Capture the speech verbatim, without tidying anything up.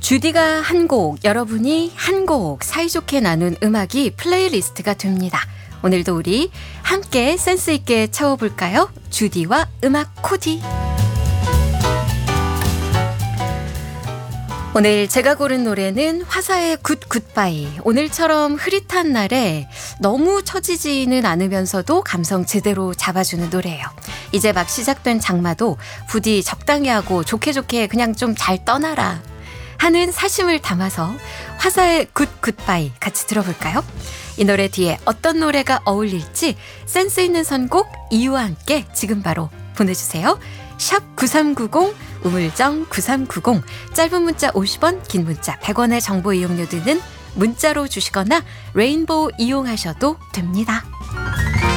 주디가 한 곡, 여러분이 한 곡 사이좋게 나눈 음악이 플레이리스트가 됩니다. 오늘도 우리 함께 센스 있게 채워볼까요? 주디와 음악 코디. 오늘 제가 고른 노래는 화사의 굿 굿바이. 오늘처럼 흐릿한 날에 너무 처지지는 않으면서도 감성 제대로 잡아주는 노래예요. 이제 막 시작된 장마도 부디 적당히 하고 좋게 좋게 그냥 좀 잘 떠나라 하는 사심을 담아서 화사의 굿 굿바이 같이 들어볼까요? 이 노래 뒤에 어떤 노래가 어울릴지 센스 있는 선곡 이유와 함께 지금 바로 보내주세요. 샵 구삼구공 우물정 구삼구공 짧은 문자 오십 원 긴 문자 백 원의 정보 이용료 드는 문자로 주시거나 레인보우 이용하셔도 됩니다.